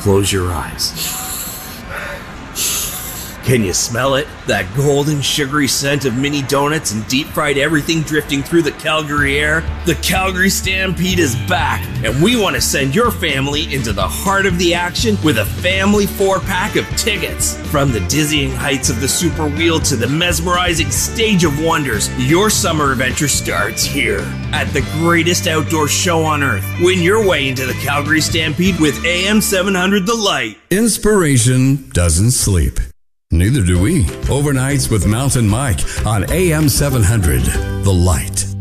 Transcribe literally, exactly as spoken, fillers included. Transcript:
Close your eyes. Can you smell it? That golden, sugary scent of mini donuts and deep-fried everything drifting through the Calgary air? The Calgary Stampede is back, and we want to send your family into the heart of the action with a family four-pack of tickets. From the dizzying heights of the Super Wheel to the mesmerizing Stage of Wonders, your summer adventure starts here at the greatest outdoor show on earth. Win your way into the Calgary Stampede with A M seven hundred The Light. Inspiration doesn't sleep. Neither do we. Overnights with Mountain Mike on A M seven hundred, The Light.